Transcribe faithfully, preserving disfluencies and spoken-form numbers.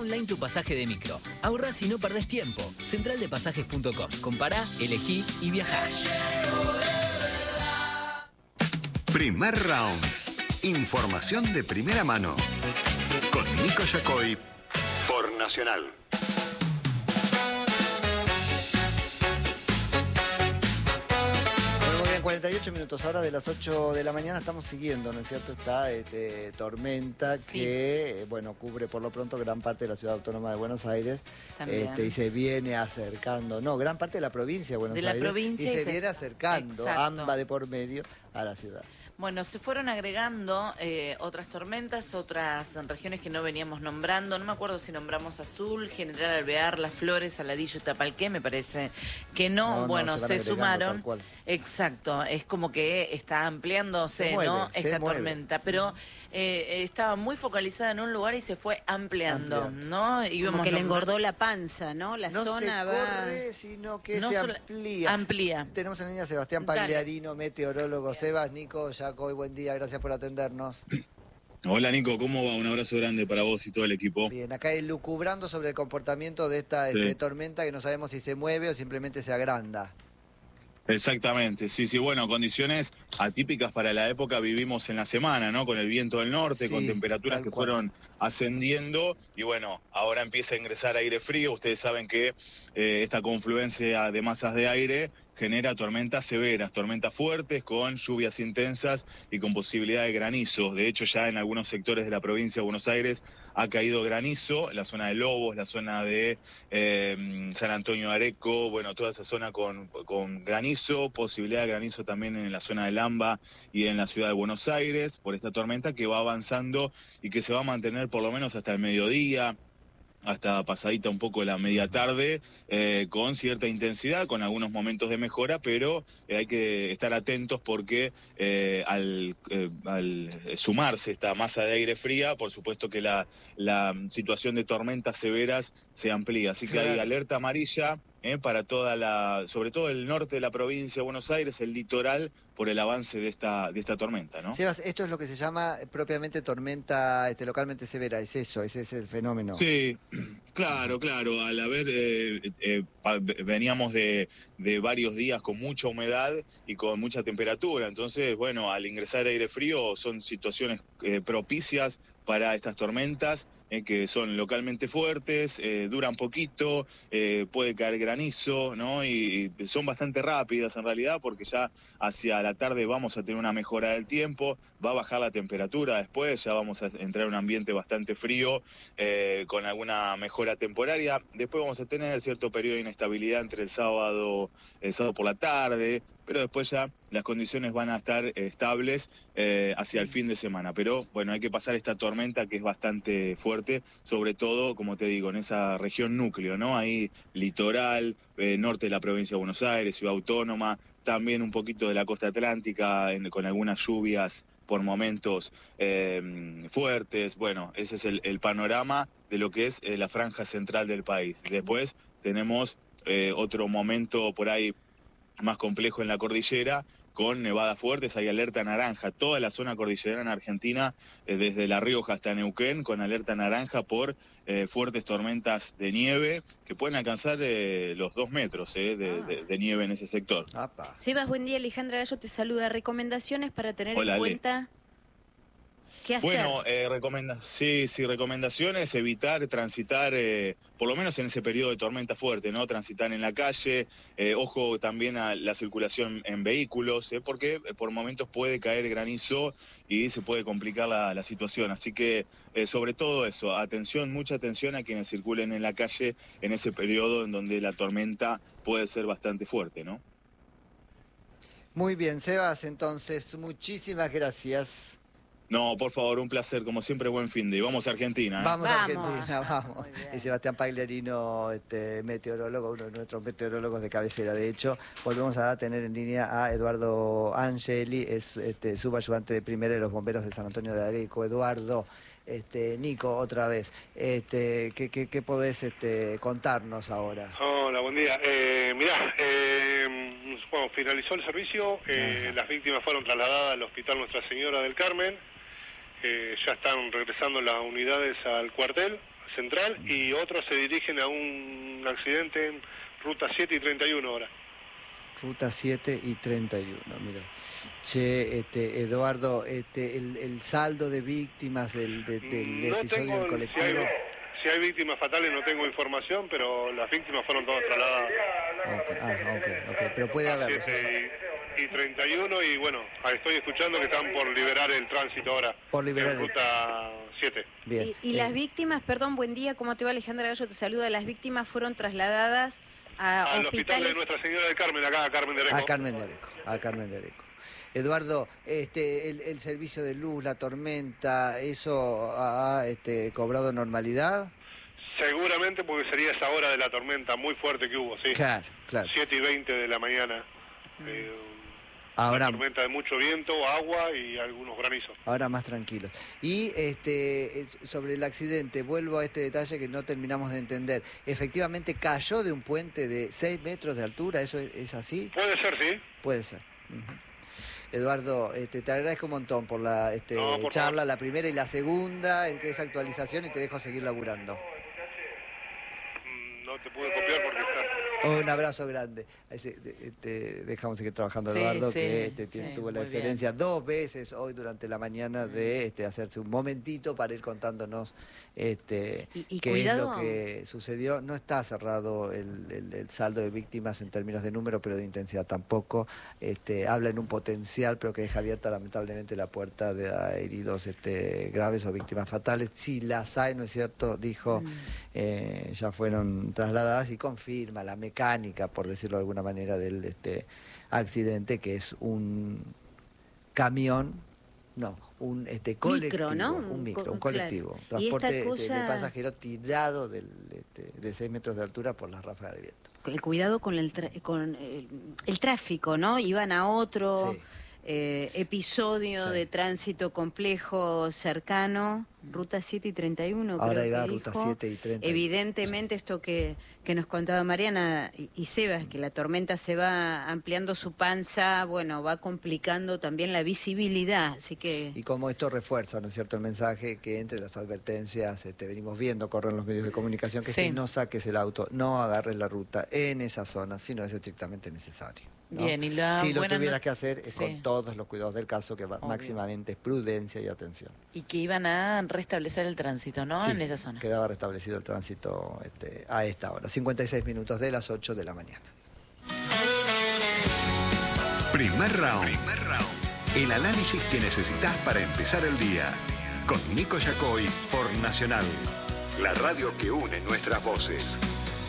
online tu pasaje de micro. Ahorrás y no perdés tiempo. central de pasajes punto com. Compará, elegí y viajá. Primer round. Información de primera mano. Con Nico Yacoy por Nacional. cuarenta y ocho minutos ahora de las ocho de la mañana estamos siguiendo, ¿no es cierto? Esta este, tormenta sí. que, bueno, cubre por lo pronto gran parte de la ciudad autónoma de Buenos Aires. Este, y se viene acercando, no, gran parte de la provincia de Buenos de Aires. La provincia y se, y se viene acercando, Exacto. AMBA de por medio, a la ciudad. Bueno, se fueron agregando eh, otras tormentas, otras regiones que no veníamos nombrando. No me acuerdo si nombramos Azul, General Alvear, Las Flores, Saladillo y Tapalqué, me parece que no. no bueno, no, se, se sumaron. Exacto, es como que está ampliándose, se mueve, ¿no? Esta mueve. tormenta, pero eh, estaba muy focalizada en un lugar y se fue ampliando, ampliando. ¿no? Y como que le engordó la panza, ¿no? La no zona se va... corre, sino que no se amplía. Amplía. Tenemos en línea a Sebastián Pagliarino, meteorólogo. Sebas, Nico, Yacoy, buen día, gracias por atendernos. Hola Nico, ¿cómo va? Un abrazo grande para vos y todo el equipo. Bien, acá elucubrando sobre el comportamiento de esta sí. este, tormenta que no sabemos si se mueve o simplemente se agranda. Exactamente, sí, sí, bueno, condiciones atípicas para la época vivimos en la semana, ¿no? Con el viento del norte, sí, con temperaturas que cual. fueron ascendiendo y bueno, ahora empieza a ingresar aire frío. Ustedes saben que eh, esta confluencia de masas de aire genera tormentas severas, tormentas fuertes con lluvias intensas y con posibilidad de granizo. De hecho, ya en algunos sectores de la provincia de Buenos Aires ha caído granizo, en la zona de Lobos, la zona de eh, San Antonio de Areco, bueno, toda esa zona con, con granizo, posibilidad de granizo también en la zona de Lamba y en la ciudad de Buenos Aires, por esta tormenta que va avanzando y que se va a mantener por lo menos hasta el mediodía, hasta pasadita un poco la media tarde, eh, con cierta intensidad, con algunos momentos de mejora, pero eh, hay que estar atentos porque eh, al, eh, al sumarse esta masa de aire fría, por supuesto que la, la situación de tormentas severas se amplía. Así que claro. hay alerta amarilla eh, para toda la, sobre todo el norte de la provincia de Buenos Aires, el litoral, por el avance de esta de esta tormenta, ¿no? Sebas, esto es lo que se llama propiamente tormenta este, localmente severa, es eso, ese es el fenómeno. Sí, claro, claro, al haber, eh, eh, veníamos de, de varios días con mucha humedad y con mucha temperatura, entonces, bueno, al ingresar aire frío son situaciones eh, propicias para estas tormentas, eh, que son localmente fuertes, eh, duran poquito, eh, puede caer granizo, ¿no? Y, y son bastante rápidas en realidad, porque ya hacia la tarde vamos a tener una mejora del tiempo, va a bajar la temperatura después, ya vamos a entrar en un ambiente bastante frío, eh, con alguna mejora temporaria. Después vamos a tener cierto periodo de inestabilidad entre el sábado, el sábado por la tarde, pero después ya las condiciones van a estar eh, estables eh, hacia el fin de semana. Pero bueno, hay que pasar esta tormenta que es bastante fuerte, sobre todo, como te digo, en esa región núcleo, ¿no? Ahí litoral, eh, norte de la provincia de Buenos Aires, ciudad autónoma, también un poquito de la costa atlántica, en, con algunas lluvias por momentos eh, fuertes. Bueno, ese es el, el panorama de lo que es eh, la franja central del país. Después tenemos eh, otro momento por ahí más complejo en la cordillera, con nevadas fuertes, hay alerta naranja, toda la zona cordillerana en Argentina, eh, desde La Rioja hasta Neuquén, con alerta naranja por eh, fuertes tormentas de nieve, que pueden alcanzar eh, los dos metros eh, de, ah. de, de nieve en ese sector. Apa. Sebas, buen día, Alejandra Gallo te saluda. ¿Recomendaciones para tener Hola, en cuenta? Ale. ¿Qué hacer? Bueno, eh, recomenda sí, sí, recomendaciones, evitar transitar, eh, por lo menos en ese periodo de tormenta fuerte, ¿no? Transitar en la calle, eh, ojo también a la circulación en vehículos, eh, porque por momentos puede caer granizo y se puede complicar la, la situación. Así que, eh, sobre todo eso, atención, mucha atención a quienes circulen en la calle en ese periodo en donde la tormenta puede ser bastante fuerte, ¿no? Muy bien, Sebas, entonces, muchísimas gracias. No, por favor, un placer, como siempre, buen fin de. Vamos a Argentina. ¿eh? Vamos, vamos a Argentina, vamos. Y Sebastián Pagliarino, este, meteorólogo, uno de nuestros meteorólogos de cabecera. De hecho, volvemos a tener en línea a Eduardo Angeli, es este, subayudante de primera de los bomberos de San Antonio de Areco. Eduardo, este, Nico, otra vez, este, ¿qué, qué, qué podés este, contarnos ahora? Hola, buen día. Eh, mirá, eh, bueno, finalizó el servicio, eh, las víctimas fueron trasladadas al Hospital Nuestra Señora del Carmen. Eh, ya están regresando las unidades al cuartel Central, y otros se dirigen a un accidente en ruta siete y treinta y uno ahora. Ruta siete y treinta y uno, mira. Che, este, Eduardo, este, el, el saldo de víctimas del, de, del no episodio tengo, del colectivo... Si hay, si hay víctimas fatales no tengo información, pero las víctimas fueron todas trasladadas. Okay. Ah, ok, ok, pero puede haberlo. siete y treinta y uno, y bueno, estoy escuchando que están por liberar el tránsito ahora. Por liberar en el... ruta siete. Bien. Y, y las víctimas, perdón, buen día, ¿cómo te va? Alejandra Gallo te saluda. Las víctimas fueron trasladadas a Al hospitales... hospital de Nuestra Señora del Carmen, acá a Carmen de Areco. A Carmen de Areco, a Carmen de Areco. Eduardo, este, el, el servicio de luz, la tormenta, ¿eso ha este, cobrado normalidad? Seguramente, porque sería esa hora de la tormenta muy fuerte que hubo, sí. Claro, claro. siete y veinte de la mañana. Mm. Eh, Ahora, una tormenta de mucho viento, agua y algunos granizos. ahora más tranquilos. Y este, sobre el accidente, vuelvo a este detalle que no terminamos de entender. ¿Efectivamente cayó de un puente de seis metros de altura? ¿Eso es, es así? Puede ser, sí. Puede ser. Uh-huh. Eduardo, este, te agradezco un montón por la este, No, por charla, favor. la primera y la segunda, que es actualización, y te dejo seguir laburando. Mm, No te pude copiar porque está... Un abrazo grande. Ese, de- de- dejamos seguir trabajando, Sí, Eduardo, sí, que este, tiene- sí, tuvo la muy diferencia dos veces hoy durante la mañana de este, hacerse un momentito para ir contándonos este, Y- y qué cuidado. es lo que sucedió. No está cerrado el, el- el saldo de víctimas en términos de número, pero de intensidad tampoco. Este, habla en un potencial, pero que deja abierta lamentablemente la puerta de a heridos este, graves o víctimas fatales. Si las hay, ¿no es cierto? Dijo, eh, ya fueron trasladadas, y confirma la mecánica, por decirlo de alguna manera, del este, accidente, que es un camión, no, un este, colectivo, Micro, ¿no? un micro, Co- un colectivo, claro. Y transporte esta este, cosa- de pasajeros tirado del, este, de seis metros de altura por las ráfagas de viento. El cuidado con el, tra- con el, el tráfico, ¿no? Iban a otro Sí. eh, episodio Sí. de tránsito complejo cercano, ruta siete y treinta y uno. Ahora creo iba que a ruta dijo. siete y treinta. Evidentemente esto que, que nos contaba Mariana y, y Sebas, que la tormenta se va ampliando su panza, bueno, va complicando también la visibilidad, así que... Y como esto refuerza, ¿no es cierto?, el mensaje que entre las advertencias, este, venimos viendo, corren los medios de comunicación, que Sí. es que no saques el auto, no agarres la ruta en esa zona, si no es estrictamente necesario, ¿no? Bien, y la si lo buena tuvieras no- que hacer es Sí. con todos los cuidados del caso, que va, Obvio. máximamente es prudencia y atención. Y que iban a restablecer el tránsito, ¿no? Sí, En esa zona. quedaba restablecido el tránsito este, a esta hora, cincuenta y seis minutos de las ocho de la mañana. Primer round. Primer round. El análisis que necesitas para empezar el día. Con Nico Yacoy por Nacional. La radio que une nuestras voces.